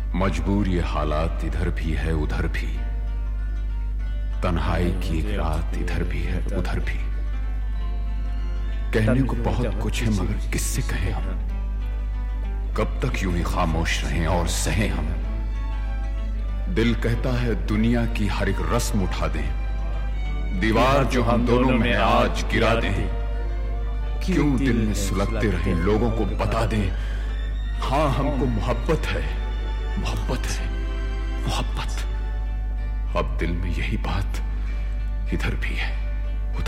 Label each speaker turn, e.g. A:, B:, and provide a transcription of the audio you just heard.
A: मजबूर ये हालात इधर भी है उधर भी, तन्हाई की एक रात इधर भी है उधर भी। कहने को बहुत कुछ है मगर किससे कहें हम, कब तक यूं ही खामोश रहें और सहें हम। दिल कहता है दुनिया की हर एक रस्म उठा दें, दीवार जो हम दोनों में आज गिरा दें। क्यों दिल में सुलगते रहे लोगों को बता दें, हाँ हमको मोहब्बत है, मोहब्बत है, मोहब्बत। अब दिल में यही बात इधर भी है।